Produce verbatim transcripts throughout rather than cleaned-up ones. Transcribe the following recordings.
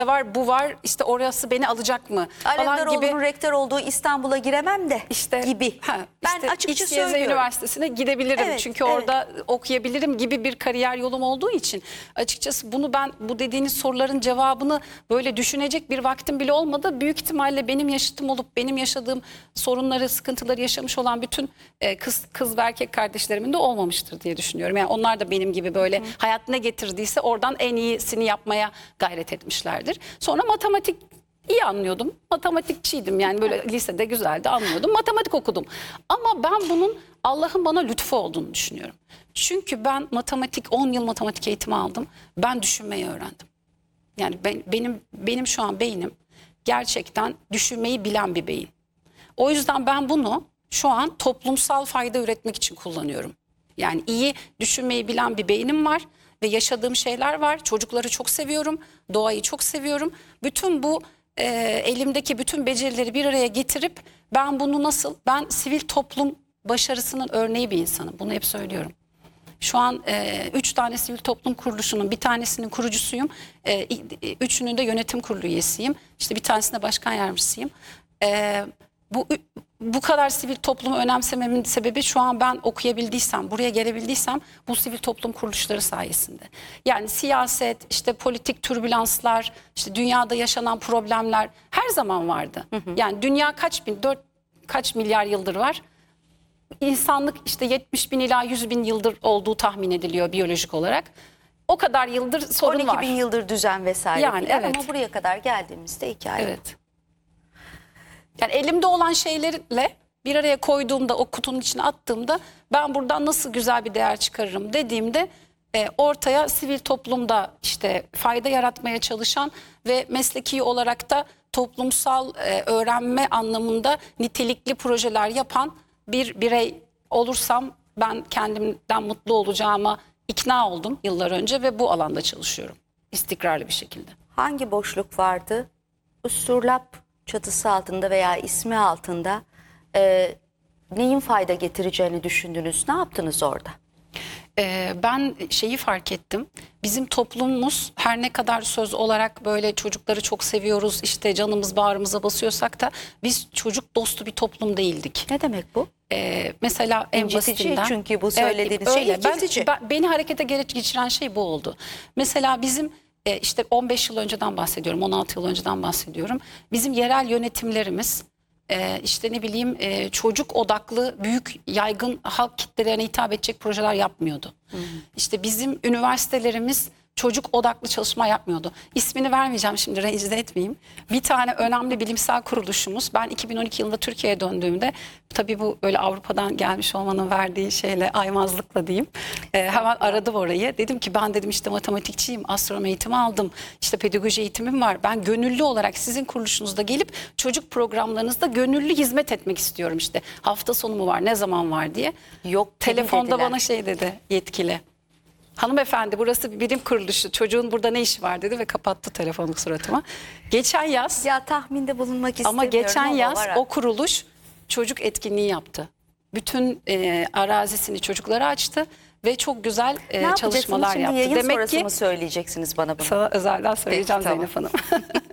var, bu var, işte orası beni alacak mı falan Alemdaroğlu'nun gibi. rektör olduğu İstanbul'a giremem de İşte gibi. ha, Ben işte açıkça X Y Z söylüyorum. Üniversitesi'ne gidebilirim Evet, çünkü evet. orada okuyabilirim gibi bir kariyer yolum olduğu için açıkçası bunu ben bu dediğiniz soruların cevabını böyle düşünecek bir vaktim bile olmadı. Büyük ihtimalle benim yaşıtım olup benim yaşadığım sorunları, sıkıntıları yaşamış olan bütün e, kız kız ve erkek kardeşlerimin de olmamıştır diye düşünüyorum. Yani onlar da benim gibi böyle Hı. hayat ne getirdiyse oradan en iyisini yapmaya gayret etmişlerdir. Sonra matematik İyi anlıyordum. Matematikçiydim yani böyle lisede güzeldi anlıyordum. Matematik okudum. Ama ben bunun Allah'ın bana lütfu olduğunu düşünüyorum. Çünkü ben matematik on yıl matematik eğitimi aldım. Ben düşünmeyi öğrendim. Yani ben, benim benim şu an beynim gerçekten düşünmeyi bilen bir beyin. O yüzden ben bunu şu an toplumsal fayda üretmek için kullanıyorum. Yani iyi düşünmeyi bilen bir beynim var ve yaşadığım şeyler var. Çocukları çok seviyorum, doğayı çok seviyorum. Bütün bu e, elimdeki bütün becerileri bir araya getirip ben bunu nasıl, ben sivil toplum başarısının örneği bir insanım. Bunu hep söylüyorum. Şu an e, üç tane sivil toplum kuruluşunun bir tanesinin kurucusuyum. E, üçünün de yönetim kurulu üyesiyim. İşte bir tanesinde başkan yardımcısıyım. E, bu bu kadar sivil toplumu önemsememin sebebi şu an ben okuyabildiysem, buraya gelebildiysem bu sivil toplum kuruluşları sayesinde. Yani siyaset, işte politik türbülanslar, işte dünyada yaşanan problemler her zaman vardı. Hı hı. Yani dünya kaç bin, dört kaç milyar yıldır var? İnsanlık işte yetmiş bin ila yüz bin yıldır olduğu tahmin ediliyor biyolojik olarak. O kadar yıldır sorun on iki var. on iki bin yıldır düzen vesaire. Yani filan. evet. Ama buraya kadar geldiğimizde hikaye. Evet. Yani elimde olan şeylerle bir araya koyduğumda, o kutunun içine attığımda ben buradan nasıl güzel bir değer çıkarırım dediğimde e, ortaya sivil toplumda işte fayda yaratmaya çalışan ve mesleki olarak da toplumsal e, öğrenme anlamında nitelikli projeler yapan bir birey olursam ben kendimden mutlu olacağıma ikna oldum yıllar önce ve bu alanda çalışıyorum istikrarlı bir şekilde. Hangi boşluk vardı? Usturlap çatısı altında veya ismi altında e, neyin fayda getireceğini düşündünüz? Ne yaptınız orada? Ee, ben şeyi fark ettim. Bizim toplumumuz her ne kadar söz olarak böyle çocukları çok seviyoruz, işte canımız bağrımıza basıyorsak da biz çocuk dostu bir toplum değildik. Ne demek bu? Ee, mesela en İncitici basitinden. çünkü bu söylediğiniz Evet, şey öyle. Ben- incitici. ben- beni harekete geçiren şey bu oldu. Mesela bizim e, işte on beş yıl önceden bahsediyorum, on altı yıl önceden bahsediyorum. Bizim yerel yönetimlerimiz e, işte ne bileyim e, çocuk odaklı büyük yaygın halk kitlelerine hitap edecek projeler yapmıyordu. Hmm. İşte bizim üniversitelerimiz çocuk odaklı çalışma yapmıyordu. İsmini vermeyeceğim şimdi, rencide etmeyeyim. Bir tane önemli bilimsel kuruluşumuz, ben iki bin on iki yılında Türkiye'ye döndüğümde, tabii bu böyle Avrupa'dan gelmiş olmanın verdiği şeyle, aymazlıkla diyeyim, e, hemen aradım orayı. Dedim ki ben dedim işte matematikçiyim, astronomi eğitimi aldım, işte pedagoji eğitimim var. Ben gönüllü olarak sizin kuruluşunuzda gelip çocuk programlarınızda gönüllü hizmet etmek istiyorum işte. Hafta sonu mu var, ne zaman var diye. Yok, Telefonda dediler. bana şey dedi yetkili. Hanımefendi burası bir bilim kuruluşu, çocuğun burada ne işi var dedi ve kapattı telefonu suratıma. Geçen yaz Ya tahminde bulunmak istemiyorum ama geçen yaz var. o kuruluş çocuk etkinliği yaptı. Bütün e, arazisini çocuklara açtı ve çok güzel e, ne çalışmalar şimdi yaptı. yayın Demek sonrası ki mı söyleyeceksiniz bana bunu? sana özelden söyleyeceğim Peki, Zeynep Hanım.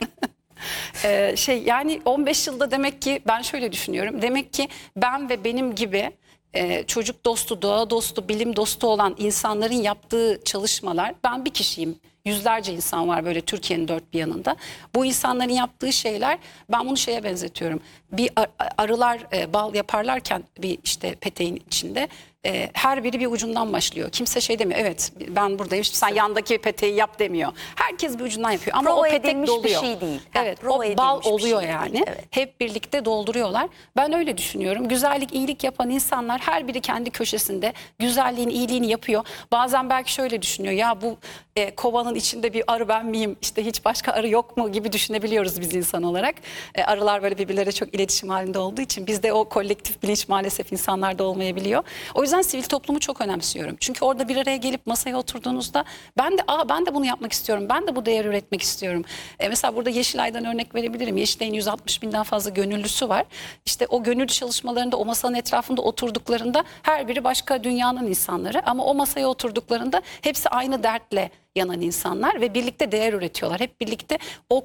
ee, şey yani on beş yılda demek ki ben şöyle düşünüyorum. Demek ki ben ve benim gibi e, çocuk dostu, doğa dostu, bilim dostu olan insanların yaptığı çalışmalar, ben bir kişiyim. Yüzlerce insan var böyle Türkiye'nin dört bir yanında. Bu insanların yaptığı şeyler, ben bunu şeye benzetiyorum. Bir arılar e, bal yaparlarken bir işte peteğin içinde e, her biri bir ucundan başlıyor. Kimse şey demiyor, evet ben buradayım, işte sen yandaki peteği yap demiyor. Herkes bir ucundan yapıyor ama Prova o petek edilmiş doluyor. bir şey değil. Ha, Evet, prova o edilmiş bal bir oluyor şey yani. değil, evet. Hep birlikte dolduruyorlar. Ben öyle düşünüyorum. Güzellik, iyilik yapan insanlar her biri kendi köşesinde güzelliğin, iyiliğini yapıyor. Bazen belki şöyle düşünüyor, ya bu e, kovanın içinde bir arı ben miyim? İşte hiç başka arı yok mu gibi düşünebiliyoruz biz insan olarak. E, arılar böyle birbirleriyle çok iletişim halinde olduğu için bizde o kolektif bilinç maalesef insanlarda olmayabiliyor. O yüzden sivil toplumu çok önemsiyorum. Çünkü orada bir araya gelip masaya oturduğunuzda ben de aa ben de bunu yapmak istiyorum. Ben de bu değeri üretmek istiyorum. E, mesela burada Yeşilay'dan örnek verebilirim. Yeşilay'ın yüz altmış binden fazla gönüllüsü var. İşte o gönüllü çalışmalarında, o masanın etrafında oturduklarında her biri başka dünyanın insanları ama o masaya oturduklarında hepsi aynı dertle yanan insanlar ve birlikte değer üretiyorlar. Hep birlikte o